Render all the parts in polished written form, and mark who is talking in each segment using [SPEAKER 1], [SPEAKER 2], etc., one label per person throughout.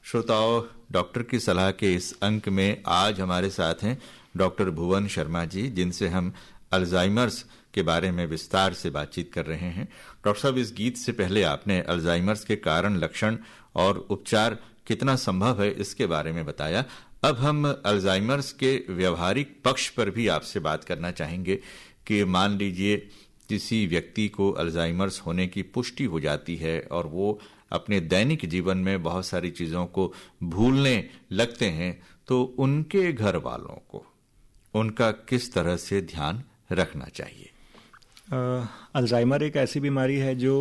[SPEAKER 1] श्रोताओं, डॉक्टर की सलाह के इस अंक में आज हमारे साथ हैं डॉक्टर भुवन शर्मा जी, जिनसे हम अल्जाइमर्स के बारे में विस्तार से बातचीत कर रहे हैं। डॉक्टर साहब, इस गीत से पहले आपने अल्जाइमर्स के कारण, लक्षण और उपचार कितना संभव है इसके बारे में बताया। अब हम अल्जाइमर्स के व्यवहारिक पक्ष पर भी आपसे बात करना चाहेंगे कि मान लीजिए किसी व्यक्ति को अल्जाइमर्स होने की पुष्टि हो जाती है और वो अपने दैनिक जीवन में बहुत सारी चीजों को भूलने लगते हैं, तो उनके घर वालों को उनका किस तरह से ध्यान रखना चाहिए?
[SPEAKER 2] अल्जाइमर एक ऐसी बीमारी है जो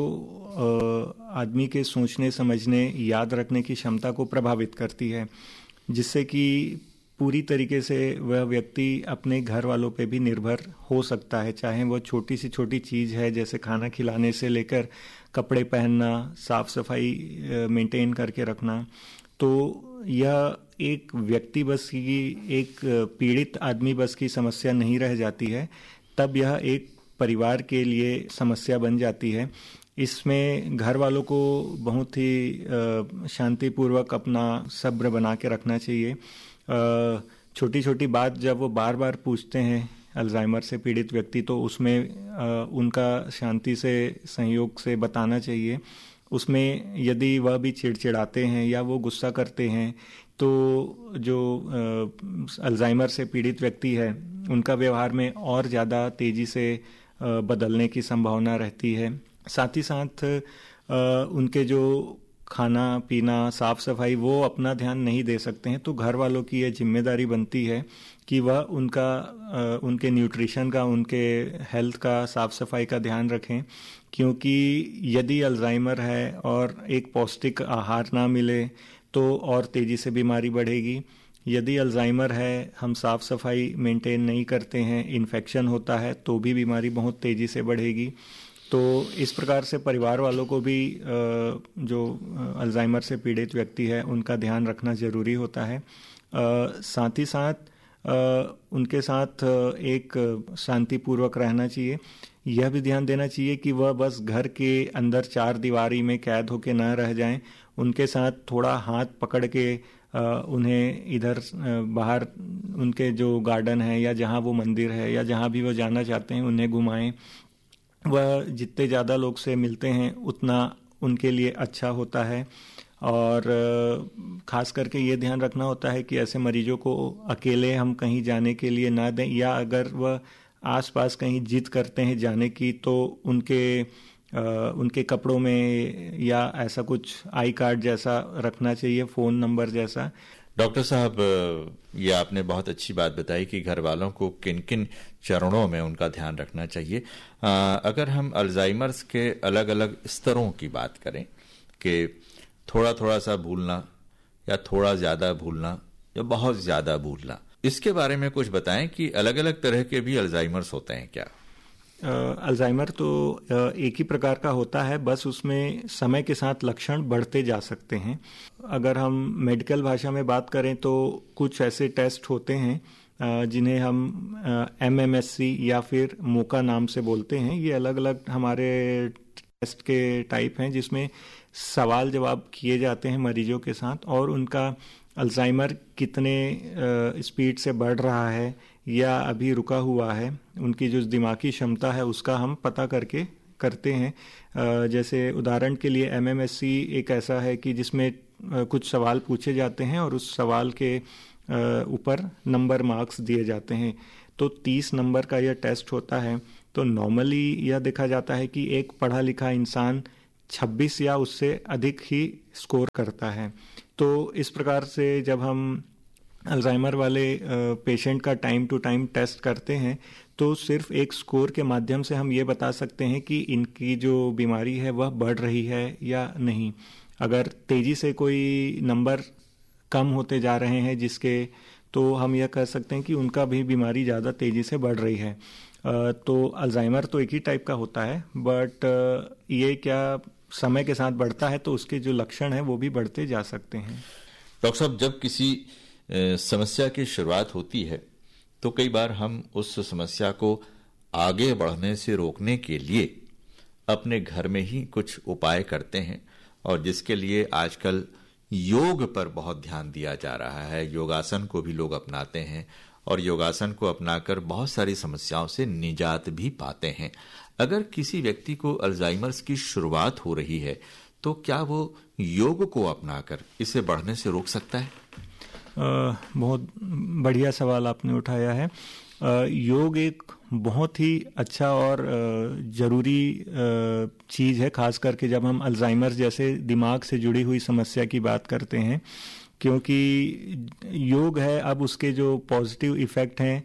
[SPEAKER 2] आदमी के सोचने, समझने, याद रखने की क्षमता को प्रभावित करती है, जिससे कि पूरी तरीके से वह व्यक्ति अपने घर वालों पे भी निर्भर हो सकता है, चाहे वह छोटी से छोटी चीज़ है जैसे खाना खिलाने से लेकर कपड़े पहनना, साफ सफाई मेंटेन करके रखना। तो यह एक व्यक्ति बस की, एक पीड़ित आदमी बस की समस्या नहीं रह जाती है, तब यह एक परिवार के लिए समस्या बन जाती है। इसमें घर वालों को बहुत ही शांतिपूर्वक अपना सब्र बना के रखना चाहिए। छोटी छोटी बात जब वो बार बार पूछते हैं अल्जाइमर से पीड़ित व्यक्ति, तो उसमें उनका शांति से, सहयोग से बताना चाहिए। उसमें यदि वह भी चिड़चिड़ाते हैं या वो गुस्सा करते हैं, तो जो अल्जाइमर से पीड़ित व्यक्ति है उनका व्यवहार में और ज़्यादा तेज़ी से बदलने की संभावना रहती है। साथ ही साथ उनके जो खाना पीना, साफ सफाई, वो अपना ध्यान नहीं दे सकते हैं, तो घर वालों की यह जिम्मेदारी बनती है कि वह उनके न्यूट्रिशन का, उनके हेल्थ का, साफ सफाई का ध्यान रखें। क्योंकि यदि अल्जाइमर है और एक पौष्टिक आहार ना मिले तो और तेज़ी से बीमारी बढ़ेगी। यदि अल्जाइमर है, हम साफ सफाई मेंटेन नहीं करते हैं, इन्फेक्शन होता है, तो भी बीमारी बहुत तेज़ी से बढ़ेगी। तो इस प्रकार से परिवार वालों को भी जो अल्जाइमर से पीड़ित व्यक्ति है उनका ध्यान रखना ज़रूरी होता है। साथ ही साथ उनके साथ एक शांतिपूर्वक रहना चाहिए। यह भी ध्यान देना चाहिए कि वह बस घर के अंदर चार दीवारी में कैद होके ना रह जाएं। उनके साथ थोड़ा हाथ पकड़ के उन्हें इधर बाहर उनके जो गार्डन है या जहाँ वो मंदिर है या जहाँ भी वो जाना चाहते हैं उन्हें घुमाएं। वह जितने ज़्यादा लोग से मिलते हैं उतना उनके लिए अच्छा होता है। और ख़ास करके ये ध्यान रखना होता है कि ऐसे मरीजों को अकेले हम कहीं जाने के लिए ना दें, या अगर वह आसपास कहीं जिद करते हैं जाने की तो उनके कपड़ों में या ऐसा कुछ आई कार्ड जैसा रखना चाहिए, फ़ोन नंबर जैसा।
[SPEAKER 1] डॉक्टर साहब, ये आपने बहुत अच्छी बात बताई कि घर वालों को किन किन चरणों में उनका ध्यान रखना चाहिए। अगर हम अल्जाइमर्स के अलग अलग स्तरों की बात करें कि थोड़ा थोड़ा सा भूलना या थोड़ा ज़्यादा भूलना या बहुत ज़्यादा भूलना, इसके बारे में कुछ बताएं कि अलग अलग तरह के भी अल्जाइमर्स होते हैं क्या?
[SPEAKER 2] अल्जाइमर तो एक ही प्रकार का होता है, बस उसमें समय के साथ लक्षण बढ़ते जा सकते हैं। अगर हम मेडिकल भाषा में बात करें तो कुछ ऐसे टेस्ट होते हैं जिन्हें हम MMSC या फिर मोका नाम से बोलते हैं। ये अलग अलग हमारे टेस्ट के टाइप हैं जिसमें सवाल जवाब किए जाते हैं मरीजों के साथ, और उनका अल्जाइमर कितने स्पीड से बढ़ रहा है या अभी रुका हुआ है, उनकी जो दिमागी क्षमता है उसका हम पता करके करते हैं। जैसे उदाहरण के लिए MMSC एक ऐसा है कि जिसमें कुछ सवाल पूछे जाते हैं और उस सवाल के ऊपर नंबर मार्क्स दिए जाते हैं। तो 30 नंबर का यह टेस्ट होता है। तो नॉर्मली यह देखा जाता है कि एक पढ़ा लिखा इंसान 26 या उससे अधिक ही स्कोर करता है। तो इस प्रकार से जब हम अल्जाइमर वाले पेशेंट का टाइम टू टाइम टेस्ट करते हैं तो सिर्फ एक स्कोर के माध्यम से हम ये बता सकते हैं कि इनकी जो बीमारी है वह बढ़ रही है या नहीं। अगर तेजी से कोई नंबर कम होते जा रहे हैं जिसके, तो हम यह कह सकते हैं कि उनका भी बीमारी ज़्यादा तेजी से बढ़ रही है। तो अल्जाइमर तो एक ही टाइप का होता है, बट ये क्या समय के साथ बढ़ता है तो उसके जो लक्षण हैं वो भी बढ़ते जा सकते हैं।
[SPEAKER 1] डॉक्टर साहब, जब किसी समस्या की शुरुआत होती है तो कई बार हम उस समस्या को आगे बढ़ने से रोकने के लिए अपने घर में ही कुछ उपाय करते हैं, और जिसके लिए आजकल योग पर बहुत ध्यान दिया जा रहा है, योगासन को भी लोग अपनाते हैं और योगासन को अपनाकर बहुत सारी समस्याओं से निजात भी पाते हैं। अगर किसी व्यक्ति को अल्जाइमर्स की शुरुआत हो रही है तो क्या वो योग को अपनाकर इसे बढ़ने से रोक सकता है?
[SPEAKER 2] बहुत बढ़िया सवाल आपने उठाया है। योग एक बहुत ही अच्छा और ज़रूरी चीज़ है, खास करके जब हम अल्जाइमर जैसे दिमाग से जुड़ी हुई समस्या की बात करते हैं, क्योंकि योग है अब उसके जो पॉजिटिव इफ़ेक्ट हैं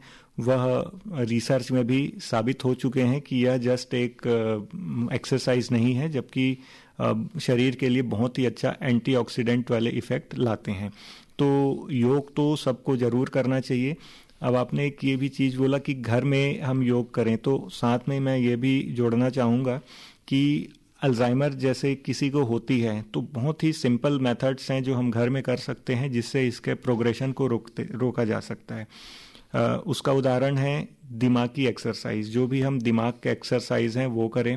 [SPEAKER 2] वह रिसर्च में भी साबित हो चुके हैं कि यह जस्ट एक एक्सरसाइज नहीं है, जबकि शरीर के लिए बहुत ही अच्छा एंटीऑक्सीडेंट वाले इफ़ेक्ट लाते हैं। तो योग तो सबको ज़रूर करना चाहिए। अब आपने एक ये भी चीज़ बोला कि घर में हम योग करें, तो साथ में मैं ये भी जोड़ना चाहूँगा कि अल्जाइमर जैसे किसी को होती है तो बहुत ही सिंपल मेथड्स हैं जो हम घर में कर सकते हैं जिससे इसके प्रोग्रेशन को रोका जा सकता है। उसका उदाहरण है दिमाग की एक्सरसाइज। जो भी हम दिमाग के एक्सरसाइज हैं वो करें,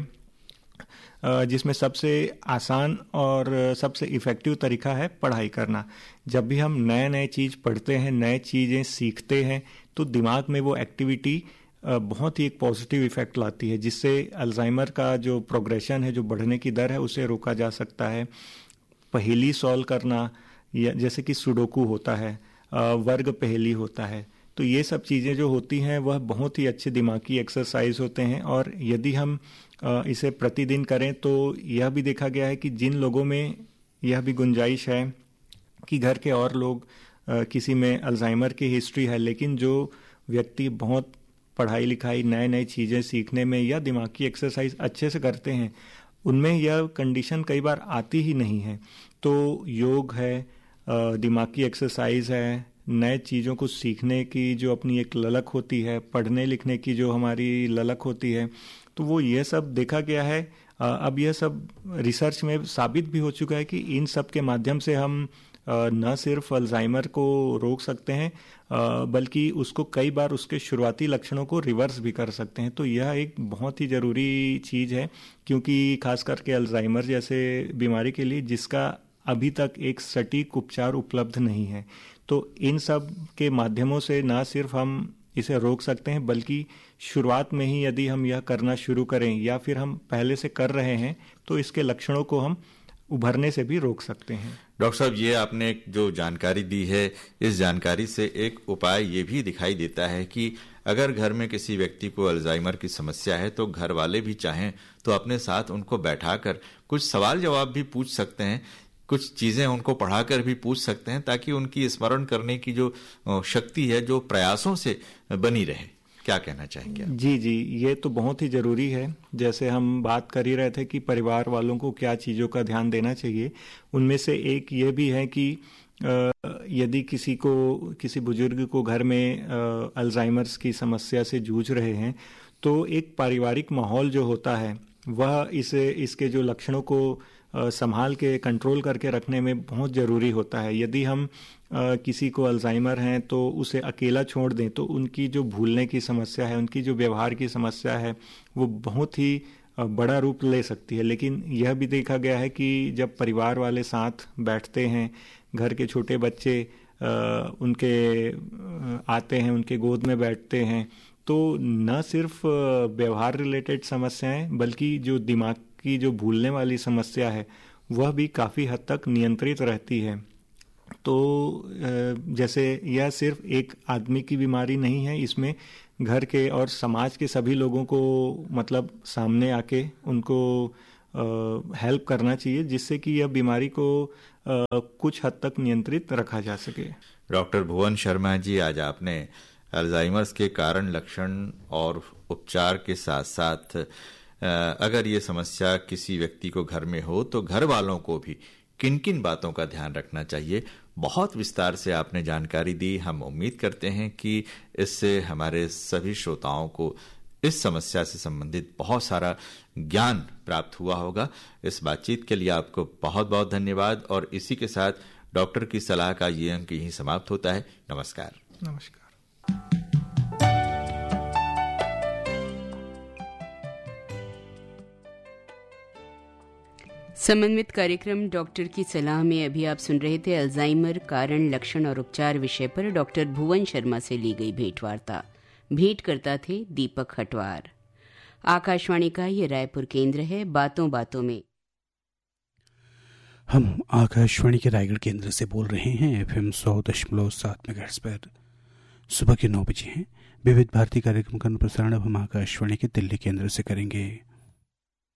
[SPEAKER 2] जिसमें सबसे आसान और सबसे इफ़ेक्टिव तरीका है पढ़ाई करना। जब भी हम नए नए चीज़ पढ़ते हैं, नए चीज़ें सीखते हैं, तो दिमाग में वो एक्टिविटी बहुत ही एक पॉजिटिव इफ़ेक्ट लाती है, जिससे अल्जाइमर का जो प्रोग्रेशन है, जो बढ़ने की दर है, उसे रोका जा सकता है। पहेली सॉल्व करना, या जैसे कि सुडोकू होता है, वर्ग पहेली होता है, तो ये सब चीज़ें जो होती हैं वह बहुत ही अच्छे दिमागी एक्सरसाइज होते हैं। और यदि हम इसे प्रतिदिन करें तो यह भी देखा गया है कि जिन लोगों में यह भी गुंजाइश है कि घर के और लोग किसी में अल्जाइमर की हिस्ट्री है, लेकिन जो व्यक्ति बहुत पढ़ाई लिखाई, नए नए चीज़ें सीखने में या दिमाग की एक्सरसाइज अच्छे से करते हैं, उनमें यह कंडीशन कई बार आती ही नहीं है। तो योग है, दिमाग की एक्सरसाइज है, नए चीज़ों को सीखने की जो अपनी एक ललक होती है, पढ़ने लिखने की जो हमारी ललक होती है, तो वो ये सब देखा गया है। अब यह सब रिसर्च में साबित भी हो चुका है कि इन सब के माध्यम से हम न सिर्फ अल्जाइमर को रोक सकते हैं, बल्कि उसको कई बार उसके शुरुआती लक्षणों को रिवर्स भी कर सकते हैं। तो यह एक बहुत ही ज़रूरी चीज़ है, क्योंकि खास करके अल्जाइमर जैसे बीमारी के लिए जिसका अभी तक एक सटीक उपचार उपलब्ध नहीं है। तो इन सब के माध्यमों से ना सिर्फ हम इसे रोक सकते हैं, बल्कि शुरुआत में ही यदि हम यह करना शुरू करें या फिर हम पहले से कर रहे हैं तो इसके लक्षणों को हम उभरने से भी रोक सकते हैं।
[SPEAKER 1] डॉक्टर साहब, ये आपने जो जानकारी दी है, इस जानकारी से एक उपाय ये भी दिखाई देता है कि अगर घर में किसी व्यक्ति को अल्जाइमर की समस्या है तो घर वाले भी चाहें तो अपने साथ उनको बैठाकर कुछ सवाल जवाब भी पूछ सकते हैं, कुछ चीजें उनको पढ़ाकर भी पूछ सकते हैं, ताकि उनकी स्मरण करने की जो शक्ति है, जो प्रयासों से बनी रहे। क्या कहना चाहेंगे आप?
[SPEAKER 2] जी, ये तो बहुत ही ज़रूरी है। जैसे हम बात कर ही रहे थे कि परिवार वालों को क्या चीज़ों का ध्यान देना चाहिए, उनमें से एक ये भी है कि यदि किसी बुजुर्ग को घर में अल्जाइमर्स की समस्या से जूझ रहे हैं, तो एक पारिवारिक माहौल जो होता है वह इसके जो लक्षणों को संभाल के कंट्रोल करके रखने में बहुत ज़रूरी होता है। यदि हम किसी को अल्जाइमर हैं तो उसे अकेला छोड़ दें तो उनकी जो भूलने की समस्या है, उनकी जो व्यवहार की समस्या है, वो बहुत ही बड़ा रूप ले सकती है। लेकिन यह भी देखा गया है कि जब परिवार वाले साथ बैठते हैं, घर के छोटे बच्चे उनके आते हैं, उनके गोद में बैठते हैं, तो न सिर्फ व्यवहार रिलेटेड समस्याएं बल्कि जो दिमाग की जो भूलने वाली समस्या है वह भी काफ़ी हद तक नियंत्रित रहती है। तो जैसे यह सिर्फ एक आदमी की बीमारी नहीं है, इसमें घर के और समाज के सभी लोगों को मतलब सामने आके उनको हेल्प करना चाहिए, जिससे कि यह बीमारी को कुछ हद तक नियंत्रित रखा जा सके।
[SPEAKER 1] डॉक्टर भुवन शर्मा जी, आज आपने अल्जाइमर्स के कारण, लक्षण और उपचार के साथ साथ अगर ये समस्या किसी व्यक्ति को घर में हो तो घर वालों को भी किन किन बातों का ध्यान रखना चाहिए, बहुत विस्तार से आपने जानकारी दी। हम उम्मीद करते हैं कि इससे हमारे सभी श्रोताओं को इस समस्या से संबंधित बहुत सारा ज्ञान प्राप्त हुआ होगा। इस बातचीत के लिए आपको बहुत बहुत धन्यवाद। और इसी के साथ डॉक्टर की सलाह का ये अंक यहीं समाप्त होता है। नमस्कार।
[SPEAKER 2] नमस्कार।
[SPEAKER 3] समन्वित कार्यक्रम डॉक्टर की सलाह में अभी आप सुन रहे थे अल्जाइमर कारण, लक्षण और उपचार विषय पर डॉक्टर भुवन शर्मा से ली गई भेंटवार्ता। भेंट करता थे दीपक हटवार। आकाशवाणी का ये रायपुर केंद्र है। बातों बातों में
[SPEAKER 4] हम आकाशवाणी के रायगढ़ केंद्र से बोल रहे हैं। FM 100.7 मेगाहर्ट्ज पर सुबह के 9 बजे हैं। विविध भारती कार्यक्रम का प्रसारण अब हम आकाशवाणी के दिल्ली केंद्र से करेंगे।